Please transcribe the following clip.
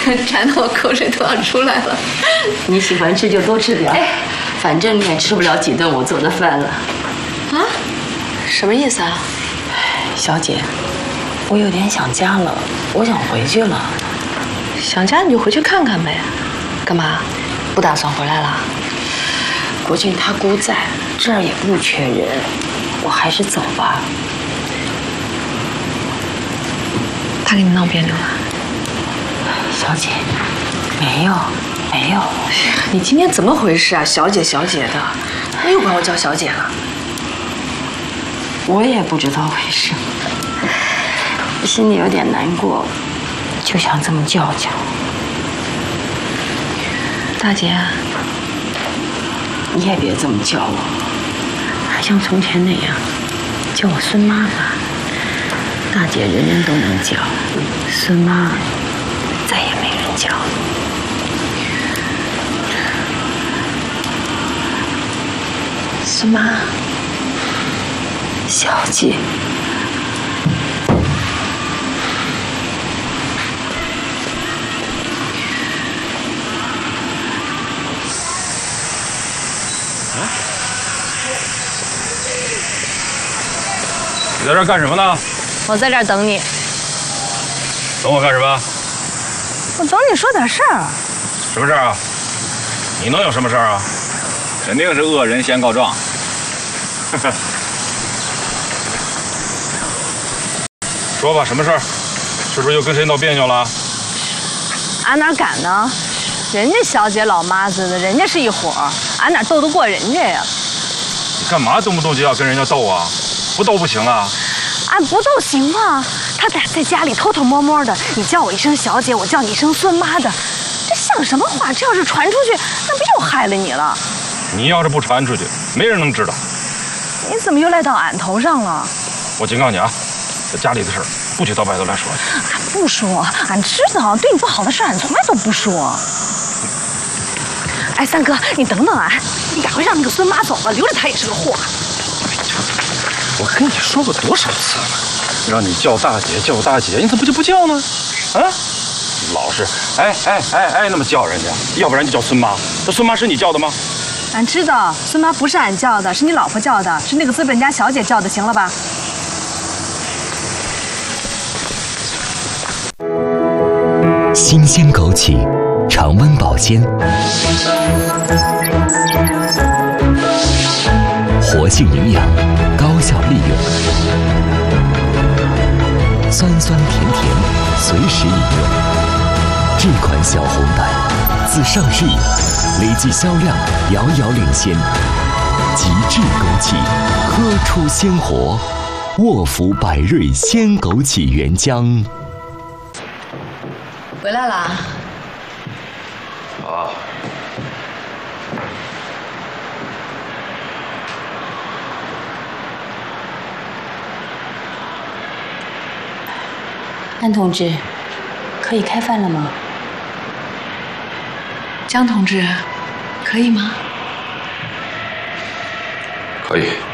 馋得我口水都要出来了。 你喜欢吃就多吃点，反正你也吃不了几顿我做的饭了。 啊？什么意思啊？ 小姐，我有点想家了，我想回去了。 想家你就回去看看呗。干嘛？不打算回来了？ 国俊他姑在这儿也不缺人，我还是走吧。 他给你闹别扭了？ 小姐，没有。 你今天怎么回事啊？小姐小姐的，又管我叫小姐了。 我也不知道为什么，心里有点难过，就想这么叫叫。 大姐， 你也别这么叫我，还像从前那样叫我孙妈吧。大姐人人都能叫，孙妈再也没人叫了。 孙妈， 小姐。 你在这儿干什么呢？ 我在这儿等你。 等我干什么？ 我等你说点事儿。 什么事儿啊？你能有什么事儿啊？肯定是恶人先告状。说吧，什么事儿？是不是又跟谁闹别扭了？ 俺哪敢呢？人家小姐老妈子的，人家是一伙儿，俺哪斗得过人家呀？ 你干嘛动不动就要跟人家斗啊？不斗不行啊！ 俺不斗行吗？他在家里偷偷摸摸的，你叫我一声小姐，我叫你一声孙妈的，这像什么话？这要是传出去，那不又害了你了？ 你要是不传出去，没人能知道。 你怎么又赖到俺头上了？ 我警告你啊，这家里的事儿不许到外头来说去。 俺不说，俺知道对你不好的事，俺从来都不说。哎，三哥，你等等俺，你赶快让那个孙妈走了，留着她也是个祸。 我跟你说过多少次了，让你叫大姐叫大姐，你怎么就不叫呢？啊，老是那么叫人家，要不然就叫孙妈。这孙妈是你叫的吗？ 俺知道孙妈不是俺叫的，是你老婆叫的，是那个资本家小姐叫的，行了吧？ 新鲜枸杞，常温保鲜，活性营养，高效利用，酸酸甜甜，随时饮用。这款小红袋自上市以来，累计销量遥遥领先。极致枸杞，喝出鲜活，沃福百瑞鲜枸杞原浆。 回来啦。 啊。 安同志，可以开饭了吗？ 江同志，可以吗？ 可以。